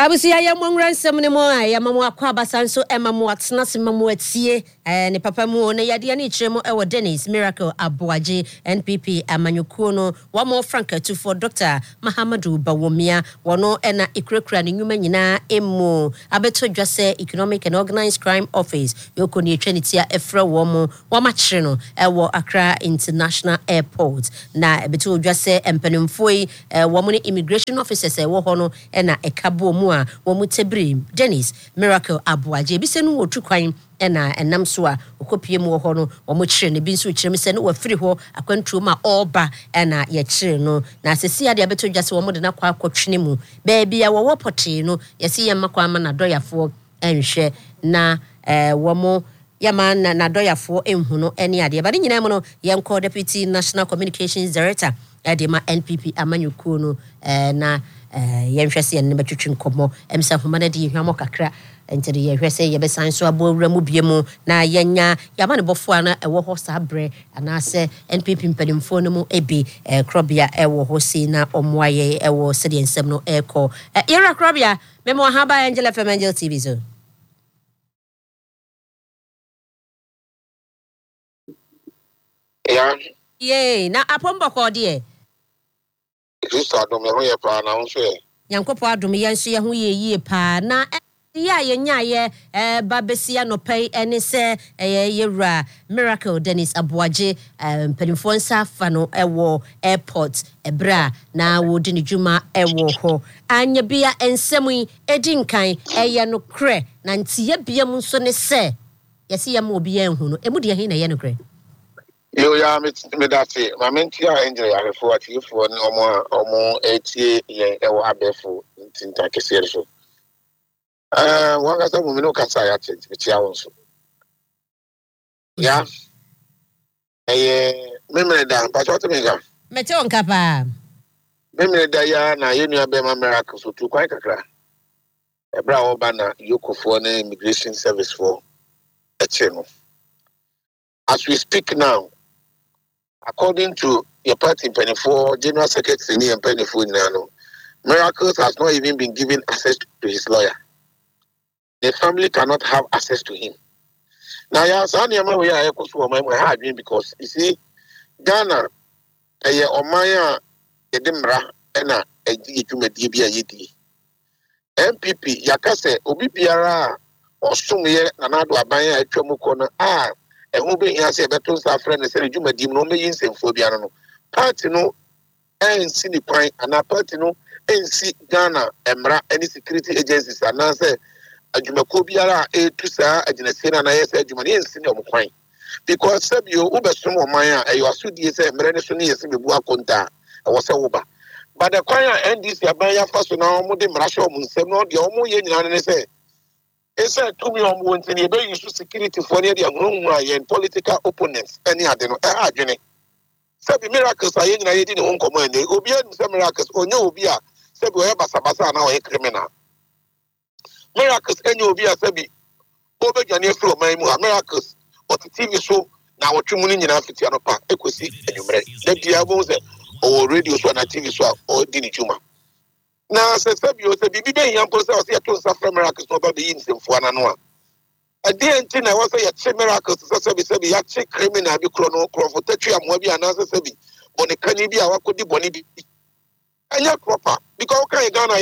Abusi ayamon ransom ne mo ayamamo akwa abasan so emamo atena se mamo atie ne papa mu ne yade ne kiremo ewo Dennis Miracle Aboagye NPP amanyukuo no wa mo Frank Atufo Dr. Mahamadu Bawomia wono ena ikurekura ne nyuma nyina emu abeto dwase Economic and Organized Crime Office yoko ne twanitia efra wo mo wa machire no ewo Accra International Airport na ebeto dwase empanimfoi wo mo ne immigration officers ewo ho no ena ekabo mu a wo mu tebrim Dennis Miracle Aboagye bi se no wotu kwan ena enam so a okopie mu ho no wo mu kire ne bi nso kire me se no wafiri ho akwantuo ma oba ena ye kire no na sesi ade abeto dwase wo mu de na kwa akotwene mu ba bia wo pote no yesi ye makwa ama na doyafo enhwe na wo mu yama na doyafo enhu no ene ade ba de nyina mu no yenko Deputy National Communications Director edema NPP amanyukuo no na yenhwese yen ne betwetwe nkomo emsa homana de hwamo kakra ente de yehwese ye besan so abowura mu biemu na yenya yama ne bofo na ewo ho sabre anase NPP mpadimfo no mu ebi krobia ewo ho si na omwaye ewo sede nsem no eko yera krobia memo haba Angela FM Angel TV zo yeah na apomboko de Kristo adom ye ho ye pa na nso ye Yankopo adom ye nso ye ho ye yie pa na ya yenya ye babesia no pay ene se yewra Miracle Dennis Aboagye pedifo nsa fa no ewo airport ebra na wodi ne dwuma ewo ho anya bia ensemu edi nkan eye no kre na ntiye bia mu nso ne se yesi ye ma obi enhu no emu de he na ye no kre yo ya me dati ma menti a Angel ya refo atifo ni omo etie ye ewo abefo ntinta kese so wanga sa mu no kasa ya tia wonso ya memre da pa chote menga mete on kapa memre da ya na ye nua be ma Miracle so tu kwan kakra ebra wo ba na yokofo na immigration service for no as we speak now. According to your party Pennyfor, General Secretary and Pennyfor Nano, Miracles has not even been given access to his lawyer. The family cannot have access to him. Now, yes, I know we are having because you see, Ghana, Omaya, Edinburgh, and a DBA yidi. MPP, Yakase, Obibiara, or Sumye, Nanado Abaya, Chomukona, who be here say beto sa friend say djuma dim no me yinsem fo bia no party no ensi ni kwan ana party no ensi Ghana emra any security agencies ana say adjuma ko biara etu sa agency na yes adjuma ni ensi ni omkwan because sabio wo besom oman a you asudie say emre ne so ne yes bebu akonta e wo se wo ba but the kwan NDC aban ya fa so na omo de mra hwe omo nsem no de omo ye nyina ne say Esa tumi wanting a very useful security for the young political opponents. Any other adjune. Sabi Miracles are in a own command. Obian some miracles or no Obia, Sabi Sabasa now a criminal. Miracles any Obia Sabi. Over Janine Flow, my Miracles, or the TV show now 2 million in African Park, Equity, and you break. The Diabos or radio show on a TV show or Dinijuma. Now, says Fabio, the BB young person was here to suffer miracles over the ins and for an hour. I didn't think I was a miracles to Sabi, a check criminal, be chrono, Crawfordetria, Mobi, and answer Sabi, on the Canibia, what could the Bonnie be? And you're proper, because Ghana, I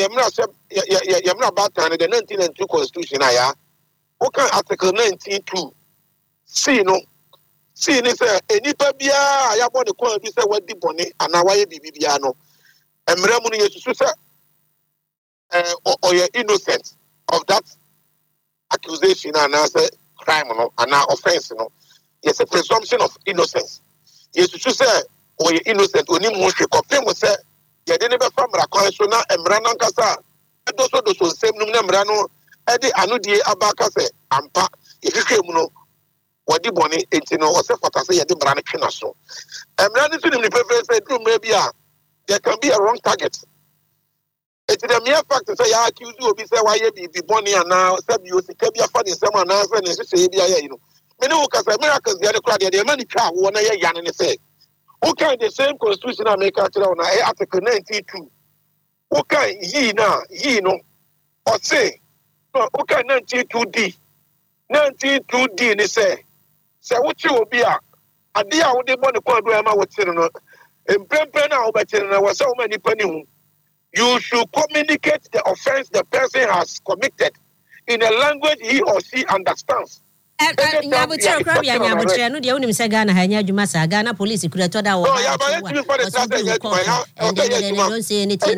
am not about the 1902 Constitution. I okay, Article 19.2. See, no, see, it's a Nipabia, I have on the corner, you say what the Bonnie, and now I be Bibiano. And Ramuni is to say, or you're innocent of that accusation and answer crime and now offense. Yes, a presumption of innocence. Yes, you should say, or you're innocent, or you must confirm with say, you didn't ever from Rakonsona and Branankasa. And also those same Numbrano, Eddie Anudi Abakase, Ampa, if you came no, what the bonnie, it's no, what's what I say at the Branakinaso. And running to the preference, maybe there can be a wrong target. It's the mere fact to say, I accuse you of being why you be born here now, said you can be a funny someone else and say, you know. Many who can say miracles, the other crowd, the money car, one year, Yan, and say, okay, the same constitution I make out on Article 92. Okay, ye now, ye know, or say, no, okay, 92D. 92D, they say what you will be a dear would they want to call Grandma was saying, and Pempena, but there was so many penny. You should communicate the offense the person has committed in a language he or she understands. Nyabuchiro krabia nyabuchiro no de wonim se Ghana ha nya adwuma sa Ghana police kurato da wo ha ya ba yetimi for the class ya adwuma ya don't say anything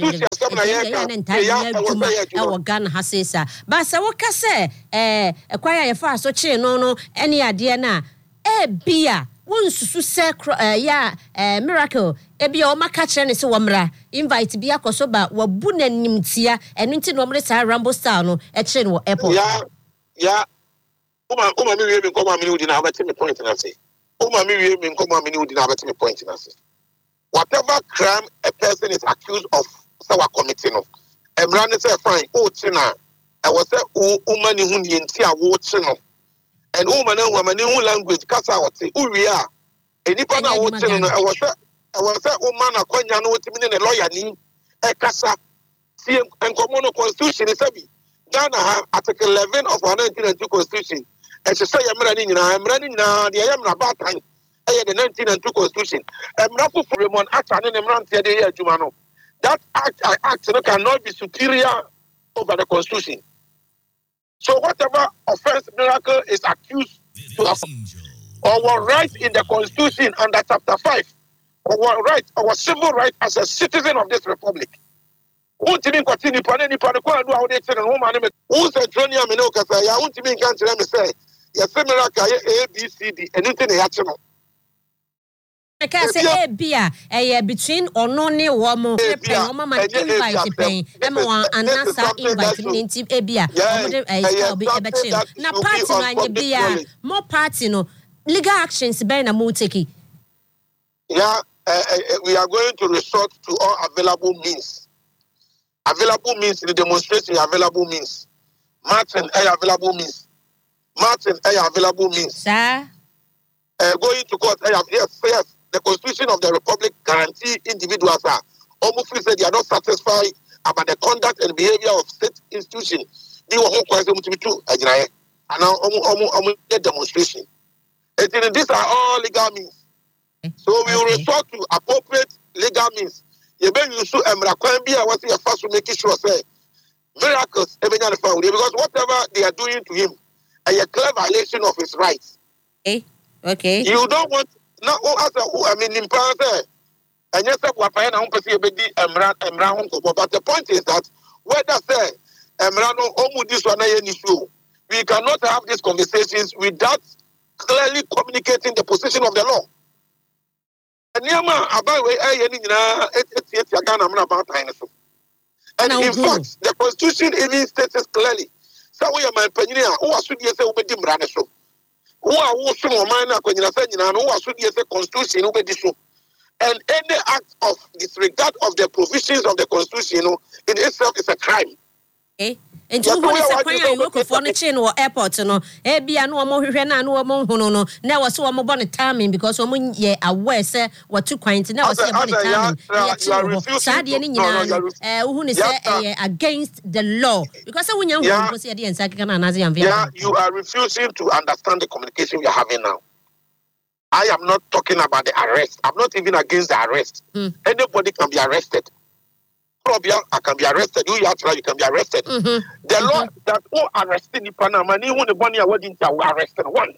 e wo Ghana ha sesa ba se wo ka se ekwaya ye fa so chi no ene ade na e bia wonsusu se ya miracle e bia o maka kire ne se wo mra invite bia koso ba wabu nanimtia eno nti no mre sa Rambo style no e kire no airport ya Uma mi we come am udi na abati me point na say. Uma mi we come am udi na abati me point na say. Whatever crime a person is accused of say wa committing of. Emra ne say fine o chi na e was say uma ni hu ni enti a wo chi no. And uma na hu ma ni hu language kasa wo ti. Uwi a enipa na wo chi no e was say uma na kwanya no otimi ne lawyer ni e kasa. See enkomo no constitution is abi. Ghana Article 11 of our 1992 Constitution. And to say, I'm running now, the I am about time. The 1992 Constitution. I'm not for Ramon Act and I'm not here, Jumano. That act cannot be superior over the Constitution. So, whatever offense Miracle is accused to have, our right in the Constitution under Chapter 5, our civil right as a citizen of this Republic. Won't even continue to any part of the how they tell a woman who's a Johnny Aminoka. I want to be cancer. Let me say, yes, similar A, B, C, D, anything they have to know. I can say, Bia, between or no near woman, Mama, invite paying, Emma, and Nasa inviting into Abia. Now, party, my Bia, more party, no legal actions, Ben and Muteki. Yeah, we are going to resort to all available means. Available means the demonstration, available means. Martin, available means. Martin, available means. Sir? Going to court, yes. The Constitution of the Republic guarantee individuals are almost said they are not satisfied about the conduct and behavior of state institutions. They were all questions to be true. And now, demonstration. And these are all legal means. So we will resort to appropriate legal means. You so Emra Kwambia was your first to make sure say miracles because whatever they are doing to him a clear violation of his rights. Okay. You don't want now in Prancer and yes, what I am but the point is that whether say Emrano Omu this one issue, we cannot have these conversations without clearly communicating the position of the law. And in fact, the Constitution even states clearly. So we are my opinion. Who are should you say obedi mraneso? Who are who some man when you say who are should you say Constitution obedi so? And any act of disregard of the provisions of the Constitution, in itself is a crime. And you want to say you look for the chain or airport, no? Bia no more Rena, no more no. Now was so more bonnet timing because woman ye aware, sir, what two quaint now was bonnet timing. Who is against the law because when you want to see the second and you are refusing to understand the communication we are having now. I am not talking about the arrest. I'm not even against the arrest. Anybody can be arrested. I can be arrested. You can be arrested. The law that all arrested in Panama, even the one year wedding to arrested one.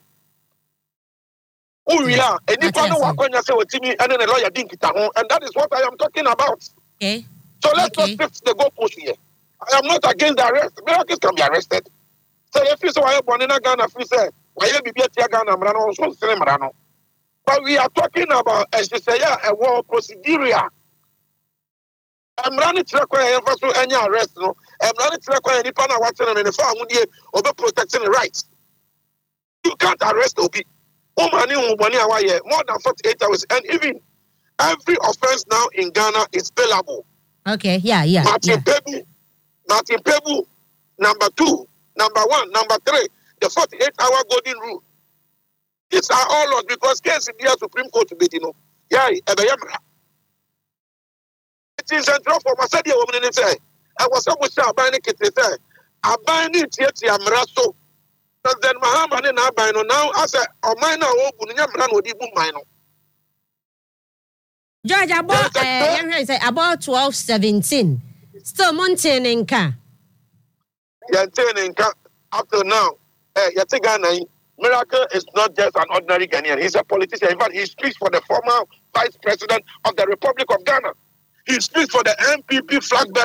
Oh, yeah, and if I know what going to say with me, and then the lawyer didn't get home, and that is what I am talking about. Okay. So let's not fix the goalpost here. I am not against the arrest. Miracles can be arrested. So if you say I born in Ghana, if you say why you be Ghana, Marano, so Marano. But we are talking about as you say, a war procedural. I'm running to require any arrest. No, I'm running to require any partner watching them in the farm over protecting the rights. You can't arrest Obi. More than 48 hours, and even every offense now in Ghana is bailable. Okay, Martin Pebu, number 2, number 1, number 3, the 48-hour golden rule. These are all laws because case in the Supreme Court to be, it is central for Masadia woman in say, I was almost abaning it. Abaning Tieti Amraso. President Mahama and Abino now as a minor open Yamran would even minor. George, about 12-17. Still maintaining car. Maintaining car up to now. Yatigana Miracle is not just an ordinary Ghanaian. He's a politician. In fact, he speaks for the former Vice President of the Republic of Ghana. He speaks for the MPP flag bearer.